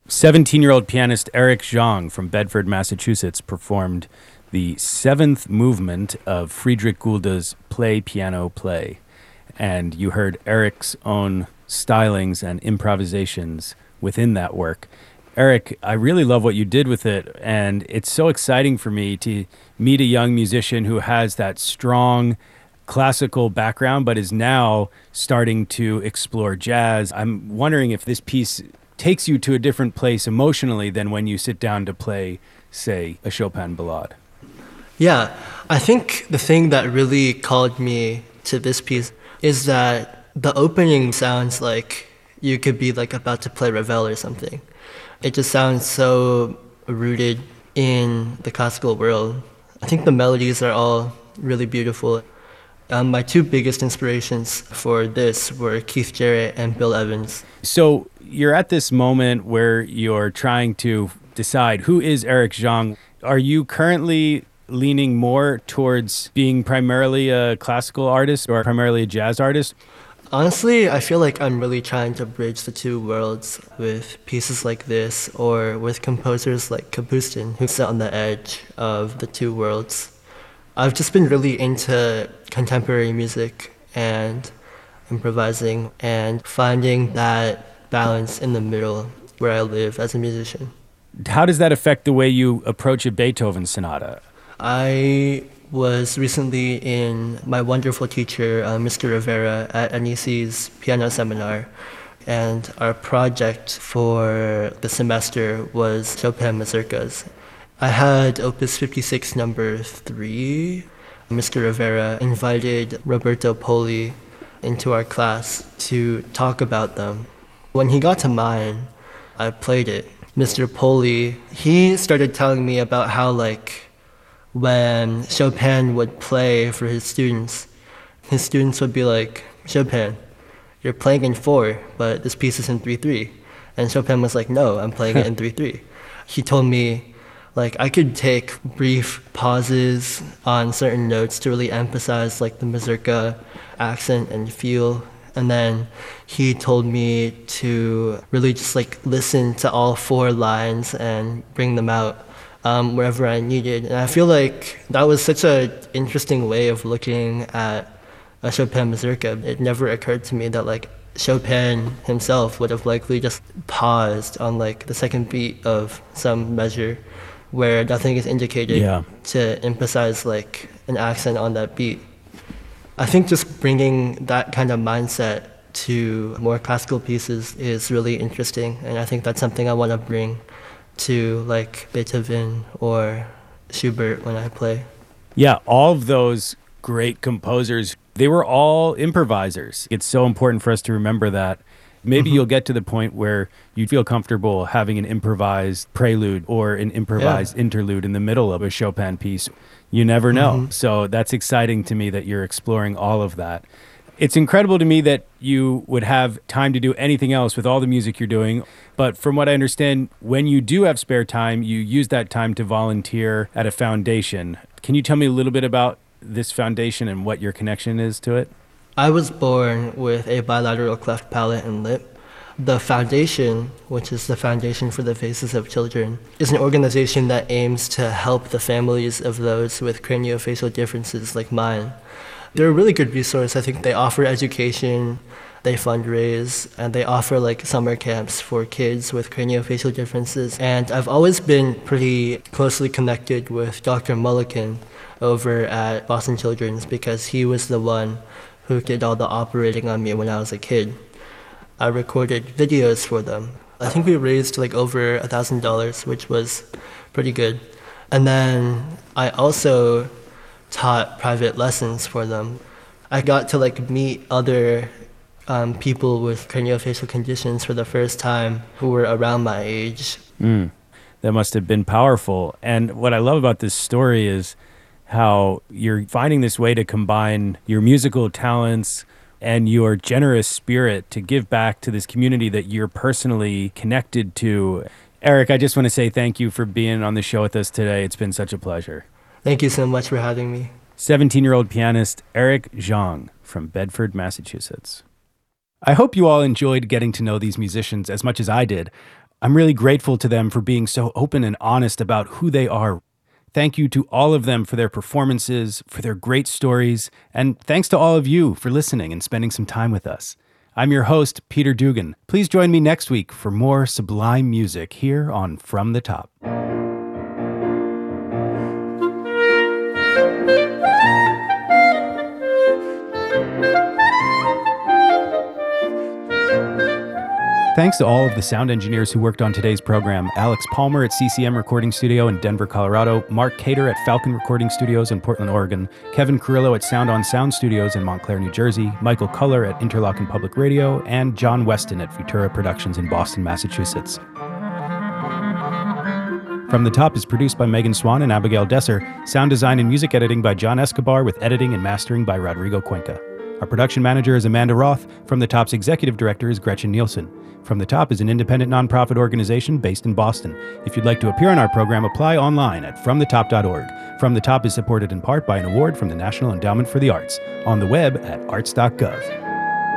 17-year-old pianist Eric Zhang from Bedford, Massachusetts performed the seventh movement of Friedrich Gulda's Play Piano Play. And you heard Eric's own stylings and improvisations within that work. Eric, I really love what you did with it, and it's so exciting for me to meet a young musician who has that strong classical background but is now starting to explore jazz. I'm wondering if this piece takes you to a different place emotionally than when you sit down to play, say, a Chopin ballade. Yeah, I think the thing that really called me to this piece is that the opening sounds like you could be like about to play Ravel or something. It just sounds so rooted in the classical world. I think the melodies are all really beautiful. My two biggest inspirations for this were Keith Jarrett and Bill Evans. So you're at this moment where you're trying to decide who is Eric Zhang. Are you currently leaning more towards being primarily a classical artist or primarily a jazz artist? Honestly, I feel like I'm really trying to bridge the two worlds with pieces like this or with composers like Kapustin, who sit on the edge of the two worlds. I've just been really into contemporary music and improvising and finding that balance in the middle where I live as a musician. How does that affect the way you approach a Beethoven sonata? I was recently in my wonderful teacher, Mr. Rivera, at NEC's piano seminar, and our project for the semester was Chopin mazurkas. I had Opus 56 number 3. Mr. Rivera invited Roberto Poli into our class to talk about them. When he got to mine, I played it. Mr. Poli, he started telling me about how, when Chopin would play for his students would be like, Chopin, you're playing in 4, but this piece is in 3/3. And Chopin was like, no, I'm playing it in 3/3. He told me, I could take brief pauses on certain notes to really emphasize, the mazurka accent and feel. And then he told me to really just, listen to all 4 lines and bring them out wherever I needed. And I feel like that was such an interesting way of looking at a Chopin mazurka. It never occurred to me that, Chopin himself would have likely just paused on, the second beat of some measure where nothing is indicated to emphasize an accent on that beat. I think just bringing that kind of mindset to more classical pieces is really interesting, and I think that's something I want to bring to Beethoven or Schubert when I play. Yeah, all of those great composers, they were all improvisers. It's so important for us to remember that. Maybe you'll get to the point where you feel comfortable having an improvised prelude or an improvised interlude in the middle of a Chopin piece. You never know. So that's exciting to me that you're exploring all of that. It's incredible to me that you would have time to do anything else with all the music you're doing. But from what I understand, when you do have spare time, you use that time to volunteer at a foundation. Can you tell me a little bit about this foundation and what your connection is to it? I was born with a bilateral cleft palate and lip. The foundation, which is the Foundation for the Faces of Children, is an organization that aims to help the families of those with craniofacial differences like mine. They're a really good resource. I think they offer education, they fundraise, and they offer summer camps for kids with craniofacial differences. And I've always been pretty closely connected with Dr. Mulliken over at Boston Children's because he was the one who did all the operating on me when I was a kid. I recorded videos for them. I think we raised over $1,000, which was pretty good. And then I also taught private lessons for them. I got to meet other people with craniofacial conditions for the first time who were around my age. That must have been powerful. And what I love about this story is how you're finding this way to combine your musical talents and your generous spirit to give back to this community that you're personally connected to. Eric, I just want to say thank you for being on the show with us today. It's been such a pleasure. Thank you so much for having me. 17-year-old pianist Eric Zhang from Bedford, Massachusetts. I hope you all enjoyed getting to know these musicians as much as I did. I'm really grateful to them for being so open and honest about who they are. Thank you to all of them for their performances, for their great stories, and thanks to all of you for listening and spending some time with us. I'm your host, Peter Dugan. Please join me next week for more sublime music here on From the Top. Thanks to all of the sound engineers who worked on today's program: Alex Palmer at CCM Recording Studio in Denver, Colorado, Mark Cater at Falcon Recording Studios in Portland, Oregon, Kevin Carrillo at Sound on Sound Studios in Montclair, New Jersey, Michael Culler at Interlochen Public Radio, and John Weston at Futura Productions in Boston, Massachusetts. From the Top is produced by Megan Swan and Abigail Desser, sound design and music editing by John Escobar, with editing and mastering by Rodrigo Cuenca. Our production manager is Amanda Roth. From the Top's executive director is Gretchen Nielsen. From the Top is an independent nonprofit organization based in Boston. If you'd like to appear on our program, apply online at fromthetop.org. From the Top is supported in part by an award from the National Endowment for the Arts, on the web at arts.gov.